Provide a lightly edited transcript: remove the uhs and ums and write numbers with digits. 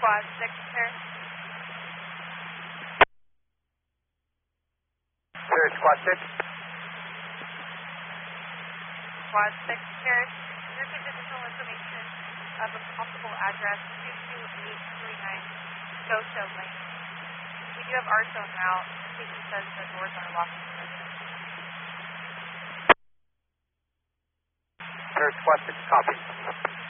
Squad 6 here. Sure, Squad 6. Squad 6 here. Your additional information of a possible address 22839 Scotia Lane. We do have our zone route. Station says the doors are locked. Sure, Squad 6, copy.